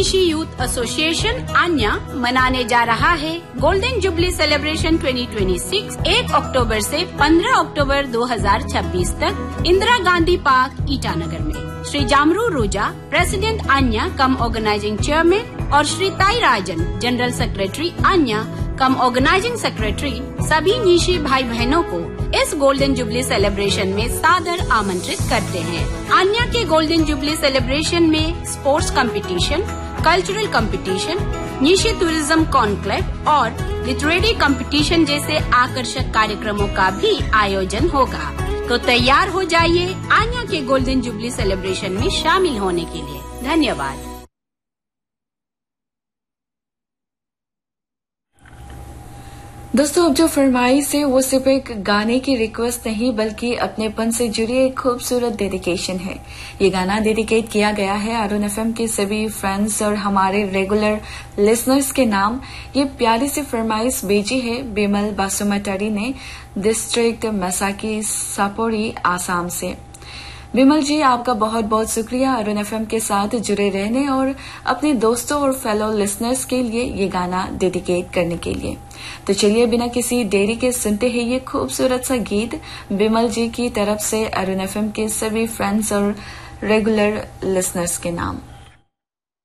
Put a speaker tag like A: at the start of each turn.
A: Nishi youth association Anya मनाने जा रहा है गोल्डन जुबली सेलिब्रेशन 2026 1 अक्टूबर से 15 अक्टूबर 2026 तक इंदिरा गांधी पार्क ईटानगर में। श्री जामरू रोजा प्रेसिडेंट आन्या कम ऑर्गेनाइजिंग चेयरमैन और श्री ताई राजन जनरल सेक्रेटरी आन्या कम ऑर्गेनाइजिंग सेक्रेटरी सभी निशी भाई बहनों को इस गोल्डन जुबली सेलिब्रेशन में सादर आमंत्रित करते हैं। आन्या के गोल्डन जुबली सेलिब्रेशन में sports competition, cultural competition, Nishi tourism conclave और लिटरेरी कंपटीशन जैसे आकर्षक कार्यक्रमों का भी आयोजन होगा। तो तैयार हो जाइए आन्या के गोल्डन जुबली सेलिब्रेशन में शामिल होने के लिए। धन्यवाद।
B: दोस्तों, अब जो फरमाइश है वो सिर्फ एक गाने की रिक्वेस्ट नहीं बल्कि अपनेपन से जुड़ी एक खूबसूरत डेडिकेशन है। ये गाना डेडिकेट किया गया है अरुण एफएम के सभी फ्रेंड्स और हमारे रेगुलर लिसनर्स के नाम। ये प्यारी सी फरमाइश भेजी है बिमल बासुमतारी ने डिस्ट्रिक्ट मैसाकी सापोरी आसाम से। बिमल जी, आपका बहुत बहुत शुक्रिया अरुण एफएम के साथ जुड़े रहने और अपने दोस्तों और फेलो लिसनर्स के लिए ये गाना डेडिकेट करने के लिए। तो चलिए बिना किसी देरी के सुनते हैं ये खूबसूरत सा गीत बिमल जी की तरफ से अरुण एफएम के सभी फ्रेंड्स और रेगुलर लिसनर्स के नाम।